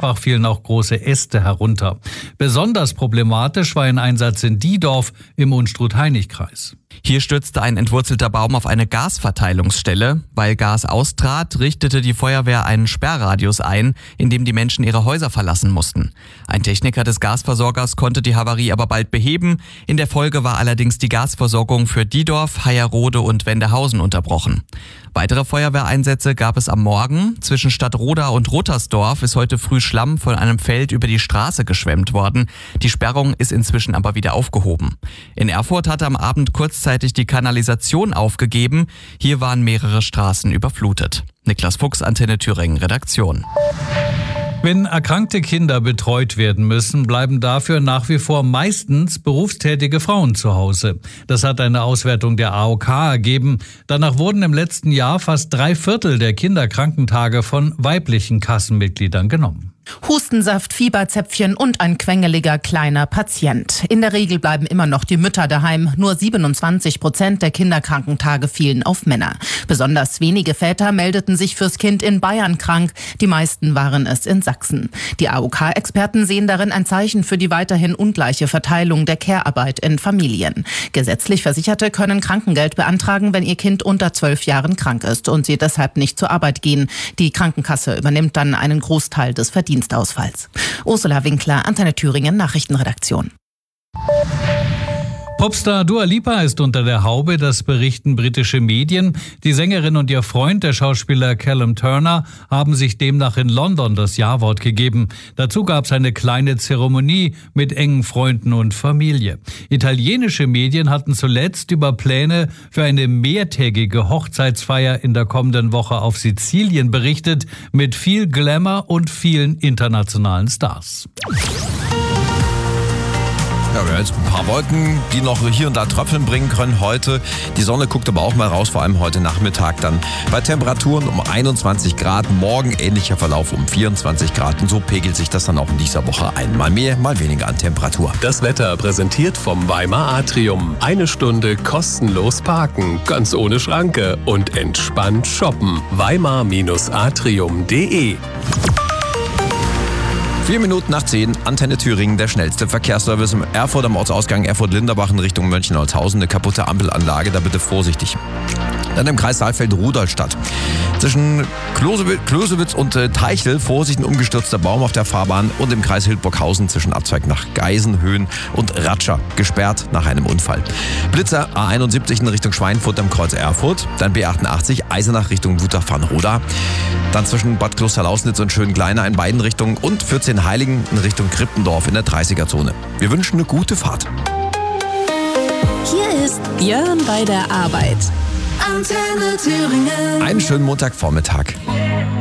Mehrfach fielen auch große Äste herunter. Besonders problematisch war ein Einsatz in Diedorf im Unstrut-Hainich-Kreis. Hier stürzte ein entwurzelter Baum auf eine Gasverteilungsstelle. Weil Gas austrat, richtete die Feuerwehr einen Sperrradius ein, in dem die Menschen ihre Häuser verlassen mussten. Ein Techniker des Gasversorgers konnte die Havarie aber bald beheben. In der Folge war allerdings die Gasversorgung für Diedorf, Hayerrode und Wendehausen unterbrochen. Weitere Feuerwehreinsätze gab es am Morgen. Zwischen Stadtroda und Rotersdorf ist heute früh Schlamm von einem Feld über die Straße geschwemmt worden. Die Sperrung ist inzwischen aber wieder aufgehoben. In Erfurt hatte am Abend kurzzeitig die Kanalisation aufgegeben. Hier waren mehrere Straßen überflutet. Niklas Fuchs, Antenne Thüringen, Redaktion. Wenn erkrankte Kinder betreut werden müssen, bleiben dafür nach wie vor meistens berufstätige Frauen zu Hause. Das hat eine Auswertung der AOK ergeben. Danach wurden im letzten Jahr fast 3/4 der Kinderkrankentage von weiblichen Kassenmitgliedern genommen. Hustensaft, Fieberzäpfchen und ein quengeliger kleiner Patient. In der Regel bleiben immer noch die Mütter daheim. Nur 27% der Kinderkrankentage fielen auf Männer. Besonders wenige Väter meldeten sich fürs Kind in Bayern krank. Die meisten waren es in Sachsen. Die AOK-Experten sehen darin ein Zeichen für die weiterhin ungleiche Verteilung der Care-Arbeit in Familien. Gesetzlich Versicherte können Krankengeld beantragen, wenn ihr Kind unter 12 Jahren krank ist und sie deshalb nicht zur Arbeit gehen. Die Krankenkasse übernimmt dann einen Großteil des Verdienstes. Ursula Winkler, Antenne Thüringen, Nachrichtenredaktion. Popstar Dua Lipa ist unter der Haube, das berichten britische Medien. Die Sängerin und ihr Freund, der Schauspieler Callum Turner, haben sich demnach in London das Ja-Wort gegeben. Dazu gab es eine kleine Zeremonie mit engen Freunden und Familie. Italienische Medien hatten zuletzt über Pläne für eine mehrtägige Hochzeitsfeier in der kommenden Woche auf Sizilien berichtet, mit viel Glamour und vielen internationalen Stars. Ja, wir haben jetzt ein paar Wolken, die noch hier und da Tröpfeln bringen können heute. Die Sonne guckt aber auch mal raus, vor allem heute Nachmittag dann bei Temperaturen um 21 Grad. Morgen ähnlicher Verlauf um 24 Grad. Und so pegelt sich das dann auch in dieser Woche ein. Mal mehr, mal weniger an Temperatur. Das Wetter präsentiert vom Weimar Atrium. 1 Stunde kostenlos parken, ganz ohne Schranke und entspannt shoppen. Weimar-atrium.de 4 Minuten nach 10, Antenne Thüringen, der schnellste Verkehrsservice im Erfurt am Ortsausgang Erfurt-Linderbach in Richtung Mönchengladbach. Eine kaputte Ampelanlage, da bitte vorsichtig. Dann im Kreis Saalfeld-Rudolstadt. Zwischen Klosewitz und Teichel Vorsicht, ein umgestürzter Baum auf der Fahrbahn, und im Kreis Hildburghausen zwischen Abzweig nach Geisenhöhen und Ratscher gesperrt nach einem Unfall. Blitzer A71 in Richtung Schweinfurt am Kreuz Erfurt, dann B88 Eisenach Richtung Wutach-Farnroda, dann zwischen Bad Klosterlausnitz und Schöngleiner in beiden Richtungen und 14 Heiligen in Richtung Krippendorf in der 30er-Zone. Wir wünschen eine gute Fahrt. Hier ist Björn bei der Arbeit. Antenne Thüringen. Einen schönen Montagvormittag.